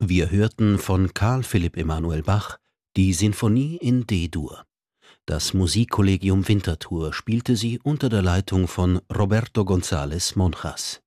Wir hörten von Carl Philipp Emanuel Bach die Sinfonie in D-Dur. Das Musikkollegium Winterthur spielte sie unter der Leitung von Roberto González Monjas.